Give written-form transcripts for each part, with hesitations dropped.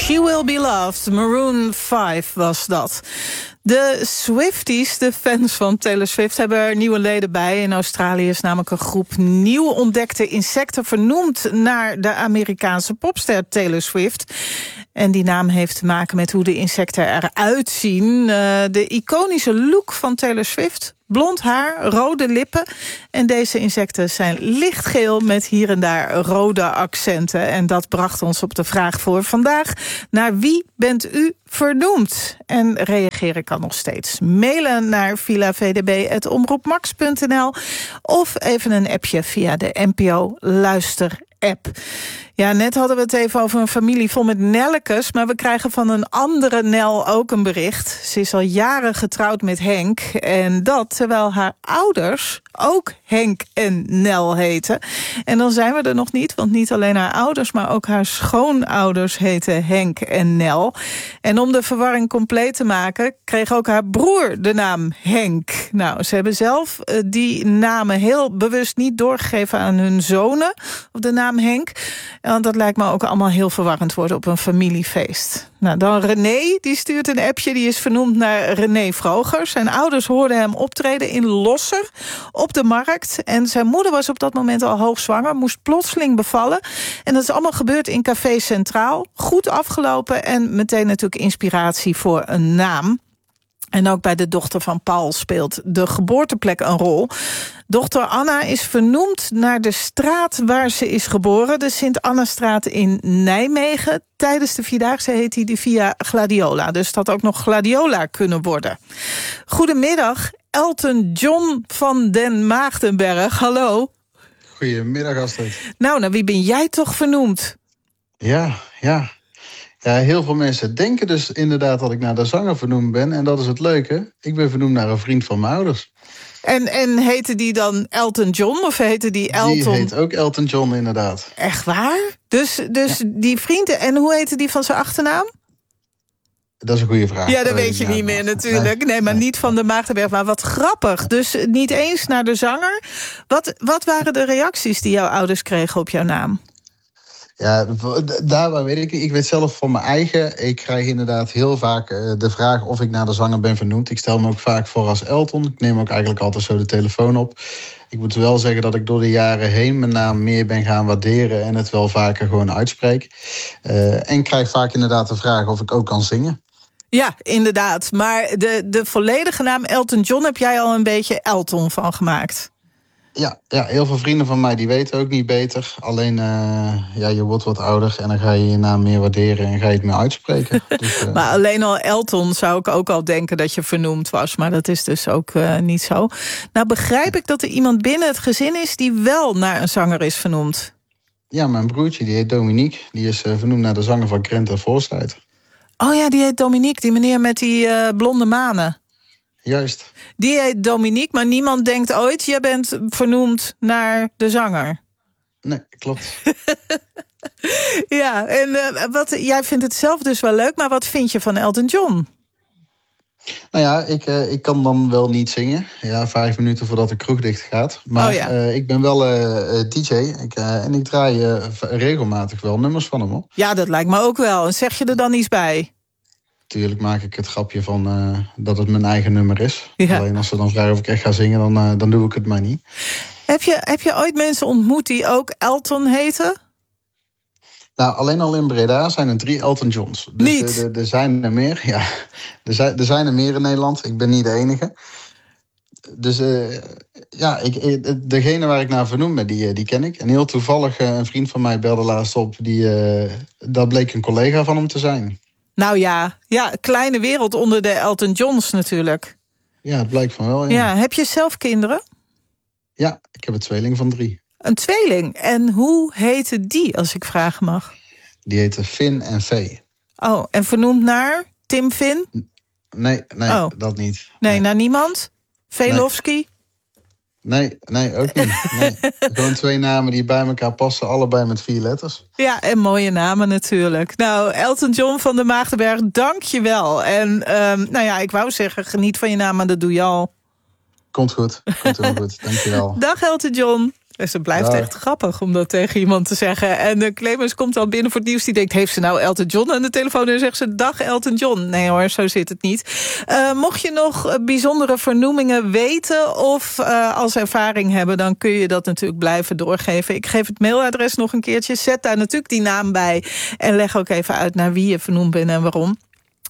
She Will Be Loved, Maroon 5 was dat. De Swifties, de fans van Taylor Swift, hebben er nieuwe leden bij. In Australië is namelijk een groep nieuw ontdekte insecten vernoemd naar de Amerikaanse popster Taylor Swift. En die naam heeft te maken met hoe de insecten eruit zien. De iconische look van Taylor Swift. Blond haar, rode lippen. En deze insecten zijn lichtgeel met hier en daar rode accenten. En dat bracht ons op de vraag voor vandaag. Naar wie bent u vernoemd? En reageren kan nog steeds. Mailen naar villavdb@omroepmax.nl of even een appje via de NPO Luister-app. Ja, net hadden we het even over een familie vol met Nellekes, maar we krijgen van een andere Nel ook een bericht. Ze is al jaren getrouwd met Henk. En dat terwijl haar ouders ook Henk en Nel heten. En dan zijn we er nog niet, want niet alleen haar ouders, maar ook haar schoonouders heten Henk en Nel. En om de verwarring compleet te maken, kreeg ook haar broer de naam Henk. Nou, ze hebben zelf die namen heel bewust niet doorgegeven aan hun zonen, of de naam Henk. Want dat lijkt me ook allemaal heel verwarrend worden op een familiefeest. Nou, dan René, die stuurt een appje, die is vernoemd naar René Vroger. Zijn ouders hoorden hem optreden in Losser op de markt. En zijn moeder was op dat moment al hoogzwanger, moest plotseling bevallen. En dat is allemaal gebeurd in Café Centraal. Goed afgelopen en meteen natuurlijk inspiratie voor een naam. En ook bij de dochter van Paul speelt de geboorteplek een rol. Dochter Anna is vernoemd naar de straat waar ze is geboren. De Sint-Anna-straat in Nijmegen. Tijdens de Vierdaagse heet hij de Via Gladiola. Dus dat had ook nog Gladiola kunnen worden. Goedemiddag, Elton John van den Maagdenberg. Hallo. Goedemiddag, Astrid. Nou, naar wie ben jij toch vernoemd? Ja, heel veel mensen denken dus inderdaad dat ik naar de zanger vernoemd ben. En dat is het leuke. Ik ben vernoemd naar een vriend van mijn ouders. En heette die dan Elton John of heette die Elton? Die heet ook Elton John, inderdaad. Echt waar? Dus ja. Die vrienden. En hoe heette die van zijn achternaam? Dat is een goede vraag. Ja, dat weet je niet meer natuurlijk. Nee, maar niet van de Maagdenberg. Maar wat grappig. Dus niet eens naar de zanger. Wat waren de reacties die jouw ouders kregen op jouw naam? Ja, daar weet ik. Ik weet zelf van mijn eigen. Ik krijg inderdaad heel vaak de vraag of ik naar de zanger ben vernoemd. Ik stel me ook vaak voor als Elton. Ik neem ook eigenlijk altijd zo de telefoon op. Ik moet wel zeggen dat ik door de jaren heen mijn naam meer ben gaan waarderen en het wel vaker gewoon uitspreek. En krijg vaak inderdaad de vraag of ik ook kan zingen. Ja, inderdaad. Maar de volledige naam Elton John heb jij al een beetje Elton van gemaakt. Ja, heel veel vrienden van mij die weten ook niet beter. Alleen, je wordt wat ouder en dan ga je je naam meer waarderen en ga je het meer uitspreken. Dus, maar alleen al Elton zou ik ook al denken dat je vernoemd was. Maar dat is dus ook niet zo. Nou begrijp ik dat er iemand binnen het gezin is die wel naar een zanger is vernoemd. Ja, mijn broertje, die heet Dominique. Die is vernoemd naar de zanger van Krent en Voorstijd. Oh ja, die heet Dominique, die meneer met die blonde manen. Juist. Die heet Dominique, maar niemand denkt ooit, jij bent vernoemd naar de zanger. Nee, klopt. Ja, en jij vindt het zelf dus wel leuk, maar wat vind je van Elton John? Nou ja, ik kan dan wel niet zingen. Ja, 5 minuten voordat de kroeg dicht gaat. Maar ik ben wel DJ en ik draai regelmatig wel nummers van hem, hoor. Ja, dat lijkt me ook wel. En zeg je er dan iets bij? Tuurlijk maak ik het grapje van dat het mijn eigen nummer is. Ja. Alleen als ze dan vragen of ik echt ga zingen, dan doe ik het maar niet. Heb je ooit mensen ontmoet die ook Elton heten? Nou, alleen al in Breda zijn er 3 Elton Johns. Dus niet? Er zijn er meer, ja. Er zijn er meer in Nederland. Ik ben niet de enige. Dus degene waar ik naar vernoemd ben, die ken ik. En heel toevallig, een vriend van mij belde laatst op. Dat bleek een collega van hem te zijn. Nou ja, kleine wereld onder de Elton Johns natuurlijk. Ja, het blijkt van wel, ja. Ja, heb je zelf kinderen? Ja, ik heb een tweeling van 3. Een tweeling? En hoe heette die, als ik vragen mag? Die heten Finn en Vee. Oh, en vernoemd naar Tim Finn? Nee, dat niet. Nee, naar niemand? Velofsky? Nee, ook niet. Nee. Gewoon 2 namen die bij elkaar passen, allebei met 4 letters. Ja, en mooie namen natuurlijk. Nou, Elton John van de Maagdenberg, dank je wel. En ik wou zeggen, geniet van je naam, maar dat doe je al. Komt goed, heel goed. Dank je wel. Dag Elton John. Dus het blijft echt grappig om dat tegen iemand te zeggen. En Clemens komt al binnen voor het nieuws. Die denkt, heeft ze nou Elton John aan de telefoon? En zegt ze, dag Elton John. Nee hoor, zo zit het niet. Mocht je nog bijzondere vernoemingen weten of als ervaring hebben, dan kun je dat natuurlijk blijven doorgeven. Ik geef het mailadres nog een keertje. Zet daar natuurlijk die naam bij. En leg ook even uit naar wie je vernoemd bent en waarom.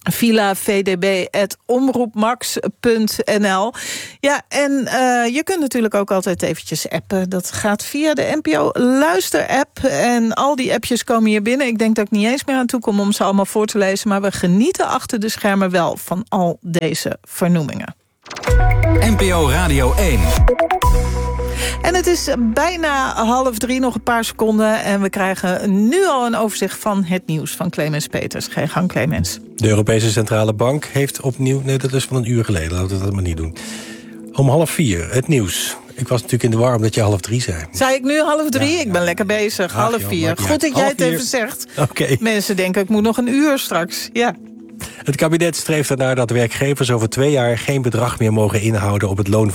vilavdb@omroepmax.nl. Ja, en je kunt natuurlijk ook altijd eventjes appen. Dat gaat via de NPO Luister-app. En al die appjes komen hier binnen. Ik denk dat ik niet eens meer aan toe kom om ze allemaal voor te lezen. Maar we genieten achter de schermen wel van al deze vernoemingen. NPO Radio 1. En het is bijna 2:30, nog een paar seconden. En we krijgen nu al een overzicht van het nieuws van Clemens Peters. Ga je gang, Clemens. De Europese Centrale Bank heeft opnieuw... Nee, dat is van een uur geleden, laten we dat maar niet doen. Om 3:30, het nieuws. Ik was natuurlijk in de war omdat je 2:30 zei. Zei ik nu 3:30? Ik ben lekker bezig, 3:30. Goed dat jij het even zegt. Okay. Mensen denken, ik moet nog een uur straks. Ja. Het kabinet streeft ernaar dat werkgevers over 2 jaar geen bedrag meer mogen inhouden op het loon van